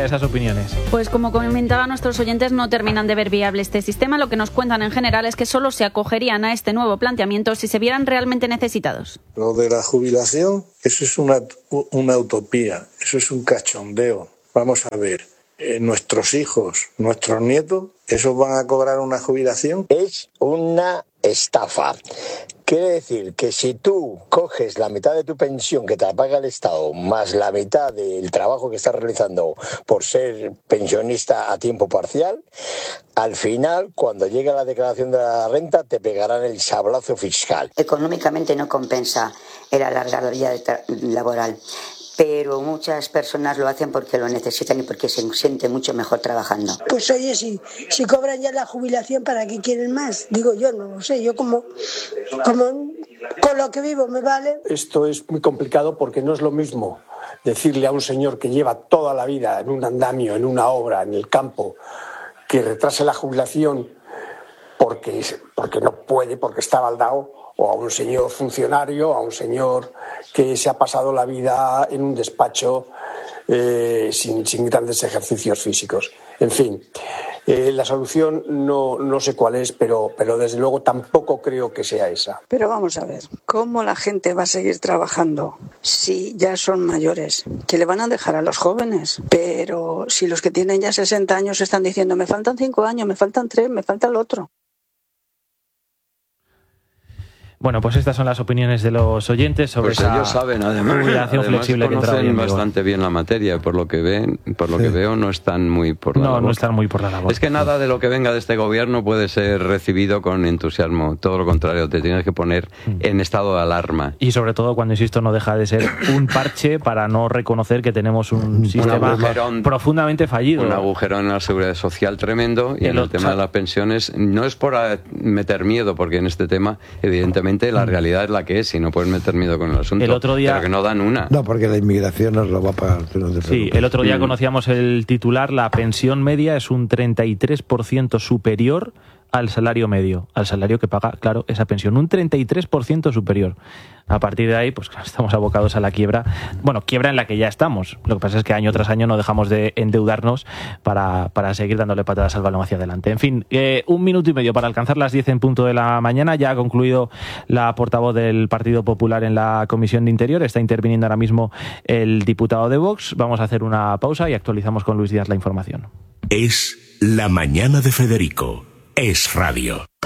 esas opiniones. Pues como comentaban nuestros oyentes, no terminan de ver viable este sistema. Lo que nos cuentan en general es que solo se acogerían a este nuevo planteamiento si se vieran realmente necesitados. Lo de la jubilación, eso es una utopía, eso es un cachondeo. Vamos a ver, nuestros hijos, nuestros nietos, ¿esos van a cobrar una jubilación? Es una estafa. Quiere decir que si tú coges la mitad de tu pensión que te la paga el Estado más la mitad del trabajo que estás realizando por ser pensionista a tiempo parcial, al final, cuando llegue la declaración de la renta, te pegarán el sablazo fiscal. Económicamente no compensa el alargar la vida laboral, pero muchas personas lo hacen porque lo necesitan y porque se sienten mucho mejor trabajando. Pues oye, si cobran ya la jubilación, ¿para qué quieren más? Digo yo, no lo sé, yo como con lo que vivo me vale. Esto es muy complicado porque no es lo mismo decirle a un señor que lleva toda la vida en un andamio, en una obra, en el campo, que retrase la jubilación porque no puede, porque está baldao, o a un señor funcionario, a un señor que se ha pasado la vida en un despacho sin grandes ejercicios físicos. En fin, la solución no sé cuál es, pero desde luego tampoco creo que sea esa. Pero vamos a ver, ¿cómo la gente va a seguir trabajando si ya son mayores? Que le van a dejar a los jóvenes, pero si los que tienen ya 60 años están diciendo me faltan 5 años, me faltan 3, me falta el otro. Bueno, pues estas son las opiniones de los oyentes sobre pues esa ellos saben, jubilación flexible que entra hoy en vigor. Bastante bien la materia, por lo que veo no están muy por la labor. No están muy por la labor. Es que nada de lo que venga de este gobierno puede ser recibido con entusiasmo, todo lo contrario, te tienes que poner en estado de alarma. Y sobre todo cuando, insisto, no deja de ser un parche para no reconocer que tenemos un sistema profundamente fallido. Un agujero en la seguridad social tremendo y en el tema de las pensiones no es por meter miedo, porque en este tema evidentemente la realidad es la que es y no puedes meter miedo con el asunto. El otro día, pero que no dan una. No, porque la inmigración nos lo va a pagar. Sí, el otro día conocíamos el titular, la pensión media es un 33% superior al salario medio, al salario que paga, claro, esa pensión, un 33% superior. A partir de ahí, pues estamos abocados a la quiebra. Bueno, quiebra en la que ya estamos. Lo que pasa es que año tras año no dejamos de endeudarnos para seguir dándole patadas al balón hacia adelante. En fin, 1 minuto y medio para alcanzar las 10 en punto de la mañana. Ya ha concluido la portavoz del Partido Popular en la Comisión de Interior. Está interviniendo ahora mismo el diputado de Vox. Vamos a hacer una pausa y actualizamos con Luis Díaz la información. Es La Mañana de Federico. Es Radio.